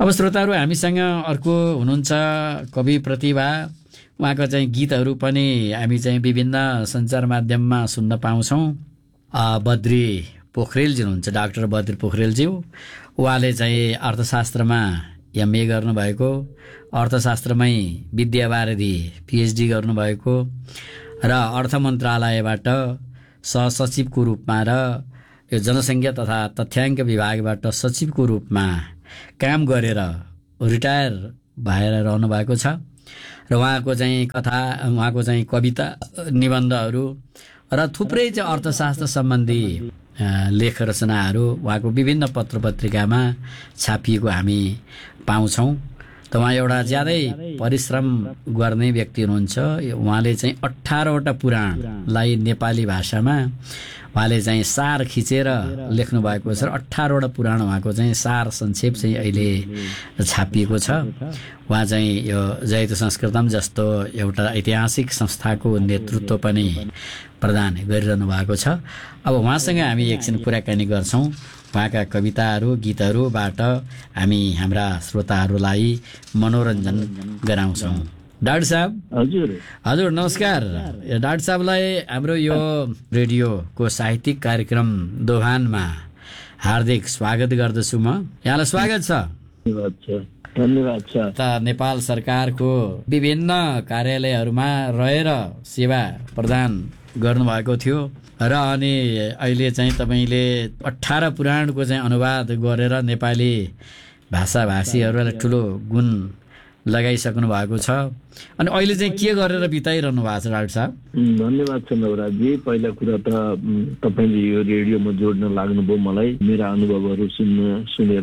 अब श्रोताहरू हामीसँग अर्को हुनुहुन्छ कवि प्रतिभा। उहाँको चाहिँ गीतहरू पनि हामी चाहिँ विभिन्न सञ्चार माध्यममा सुन्न पाउँछौँ। बद्री पोखरेलजी हुनुहुन्छ, डाक्टर बद्री पोखरेलज्यू। उहाँले चाहिँ अर्थशास्त्रमा एमए गर्नुभएको, अर्थशास्त्रमै विद्यावारिधि पिएचडी गर्नुभएको र अर्थ मन्त्रालयबाट सहसचिवको रूपमा र यो जनसङ्ख्या तथा तथ्याङ्क विभागबाट सचिवको रूपमा काम गरेर रिटायर भएर रहनुभएको छ। र उहाँको चाहिँ कथा, उहाँको चाहिँ कविता, निबन्धहरू र थुप्रै चाहिँ अर्थशास्त्र सम्बन्धी लेख रचनाहरू उहाँको विभिन्न पत्र पत्रिकामा छापिएको हामी पाउँछौँ। त उहाँ एउटा ज्यादै परिश्रम गर्ने व्यक्ति हुनुहुन्छ। उहाँले चाहिँ 18वटा पुराणलाई नेपाली भाषामा उहाँले चाहिँ सार खिचेर लेख्नु भएको छ। 18वटा पुराण उहाँको चाहिँ सार संक्षेप चाहिँ अहिले छापिएको छ। उहाँ चाहिँ यो जयतु संस्कृतम जस्तो एउटा ऐतिहासिक संस्थाको नेतृत्व पनि प्रदान गरिरहनु भएको छ। अब उहाँसँग हामी एकछिन कुराकानी गर्छौँ। उहाँका कविताहरू, गीतहरूबाट हामी हाम्रा श्रोताहरूलाई मनोरञ्जन गराउँछौँ। डाक्टर साहब। हजुर नमस्कार। डाक्टर साहबलाई हाम्रो यो रेडियोको साहित्यिक कार्यक्रम दोभानमा हार्दिक स्वागत गर्दछु। म यहाँलाई स्वागत छ। धन्यवाद छ। त नेपाल सरकारको विभिन्न कार्यालयहरूमा रहेर सेवा प्रदान गर्नुभएको थियो र अनि अहिले चाहिँ तपाईँले 18 पुराणको चाहिँ अनुवाद गरेर नेपाली भाषाभाषीहरूलाई ठुलो गुण लगाइसक्नु भएको छ। अनि अहिले चाहिँ के गरेर बिताइरहनु भएको छ डाक्टर साहब? धन्यवाद छ नवराजजी। पहिला कुरा त तपाईँले यो रेडियोमा जोड्न लाग्नुभयो, मलाई मेरा अनुभवहरू सुनेर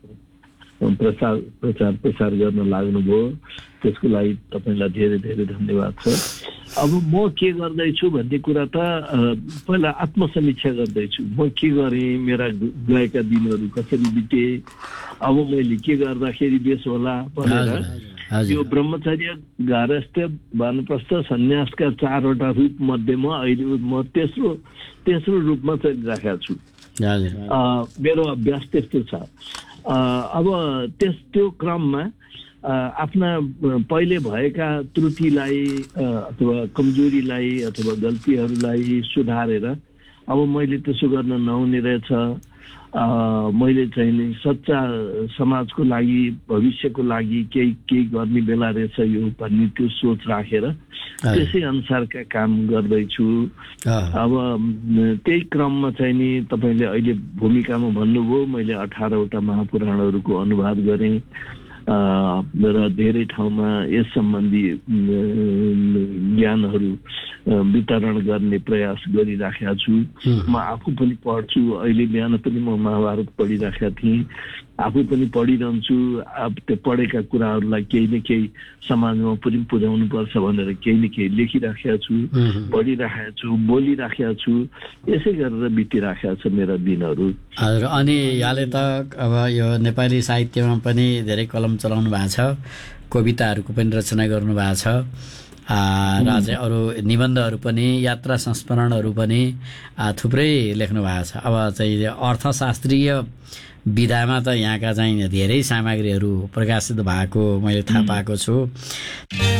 प्रचार गर्न लाग्नुभयो, त्यसको लागि तपाईँलाई धेरै धेरै धन्यवाद छ। अब म के गर्दैछु भन्ने कुरा त पहिला आत्मसमीक्षा गर्दैछु। म के गरेँ, मेरा गएका दिनहरू कसरी बिते, अब मैले के गर्दाखेरि बेस होला भनेर यो ब्रह्मचर्य, गारस्थ, वानप्रस्थ, सन्यासका 4वटा रूप मध्येमा अहिले म तेस्रो रूपमा चलिरहेको छु। मेरो अभ्यास त्यस्तो छ। अब त्यो क्रममा आफ्ना पहिले भएका त्रुटिलाई अथवा कमजोरीलाई अथवा गल्तीहरूलाई सुधारेर अब मैले त्यसो गर्न नहुने रहेछ, मैले चाहिँ नि सच्चा समाजको लागि, भविष्यको लागि केही गर्ने बेला रहेछ यो भन्ने त्यो सोच राखेर त्यसै अनुसारका काम गर्दैछु। अब त्यही क्रममा चाहिँ नि तपाईँले अहिले भूमिकामा भन्नुभयो, मैले 18वटा महापुराणहरूको अनुवाद गरेँ र धेरै ठाउँमा यस सम्बन्धी ज्ञानहरू वितरण गर्ने प्रयास गरिराखेका छु। म आफू पनि पढ्छु। अहिले बिहान पनि म महाभारत पढिराखेका थिएँ, आफू पनि पढिरहन्छु। अब त्यो पढेका कुराहरूलाई केही न केही समाजमा पनि पुर्याउनु पर्छ भनेर केही न केही लेखिराखेका छु, पढिराखेका छु, बोलिराखेका छु। यसै गरेर बितिराखेका छ मेरा दिनहरू। हजुर, अनि यहाँले त अब यो नेपाली साहित्यमा पनि धेरै कलम चलाउनु भएको छ, कविताहरूको पनि रचना गर्नु भएको छ र चाहिँ अरू निबन्धहरू पनि, यात्रा संस्मरणहरू पनि थुप्रै लेख्नु भएको छ। अब चाहिँ अर्थशास्त्रीय विधामा त यहाँका चाहिँ धेरै सामग्रीहरू प्रकाशित भएको मैले थाहा पाएको छु।